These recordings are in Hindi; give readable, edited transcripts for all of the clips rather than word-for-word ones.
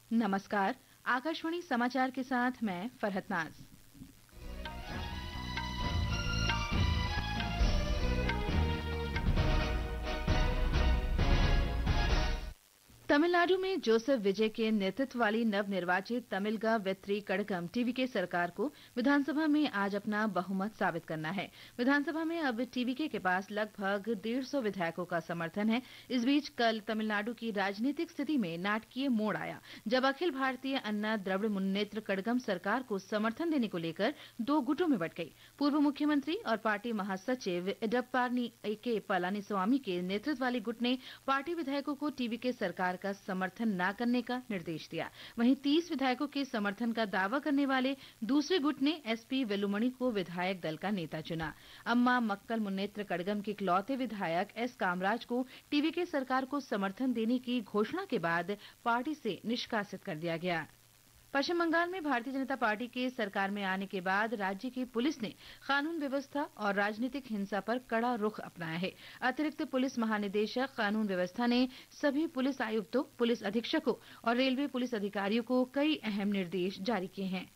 नमस्कार। आकाशवाणी समाचार के साथ मैं फरहत नाज। तमिलनाडु में जोसेफ विजय के नेतृत्व वाली नवनिर्वाचित तमिलगा वेत्री कड़गम टीवीके सरकार को विधानसभा में आज अपना बहुमत साबित करना है। विधानसभा में अब टीवीके के पास लगभग 150 विधायकों का समर्थन है। इस बीच कल तमिलनाडु की राजनीतिक स्थिति में नाटकीय मोड़ आया, जब अखिल भारतीय अन्ना द्रविड़ मुन्नेत्र कड़गम सरकार को समर्थन देने को लेकर दो गुटों में बंट गई। पूर्व मुख्यमंत्री और पार्टी महासचिव एडप्पानी के पलानीस्वामी के नेतृत्व वाले गुट ने पार्टी विधायकों को टीवीके सरकार का समर्थन न करने का निर्देश दिया। वहीं 30 विधायकों के समर्थन का दावा करने वाले दूसरे गुट ने एसपी वेलुमणि को विधायक दल का नेता चुना। अम्मा मक्कल मुन्नेत्र कड़गम के इकलौते विधायक एस कामराज को टीवीके सरकार को समर्थन देने की घोषणा के बाद पार्टी से निष्कासित कर दिया गया। पश्चिम बंगाल में भारतीय जनता पार्टी के सरकार में आने के बाद राज्य की पुलिस ने कानून व्यवस्था और राजनीतिक हिंसा पर कड़ा रुख अपनाया है। अतिरिक्त पुलिस महानिदेशक कानून व्यवस्था ने सभी पुलिस आयुक्तों, पुलिस अधीक्षकों और रेलवे पुलिस अधिकारियों को कई अहम निर्देश जारी किए हैं।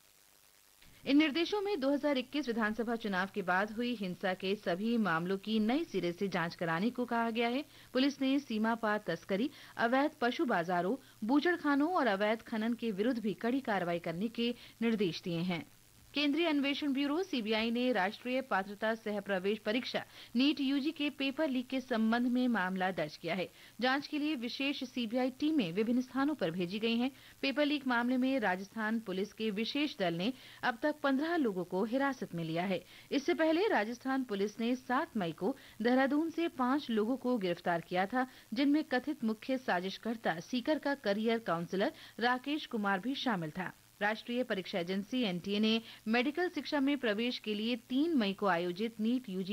इन निर्देशों में 2021 विधानसभा चुनाव के बाद हुई हिंसा के सभी मामलों की नई सिरे से जांच कराने को कहा गया है। पुलिस ने सीमा पार तस्करी, अवैध पशु बाजारों, बूचड़खानों और अवैध खनन के विरुद्ध भी कड़ी कार्रवाई करने के निर्देश दिए हैं। केंद्रीय अन्वेषण ब्यूरो सीबीआई ने राष्ट्रीय पात्रता सह प्रवेश परीक्षा नीट यूजी के पेपर लीक के संबंध में मामला दर्ज किया है। जांच के लिए विशेष सीबीआई टीमें विभिन्न स्थानों पर भेजी गई हैं। पेपर लीक मामले में राजस्थान पुलिस के विशेष दल ने अब तक 15 लोगों को हिरासत में लिया है। इससे पहले राजस्थान पुलिस ने 7 मई को देहरादून से 5 लोगों को गिरफ्तार किया था, जिनमें कथित मुख्य साजिशकर्ता सीकर का करियर काउंसलर राकेश कुमार भी शामिल था। राष्ट्रीय परीक्षा एजेंसी एनटीए ने मेडिकल शिक्षा में प्रवेश के लिए 3 मई को आयोजित नीट यूजी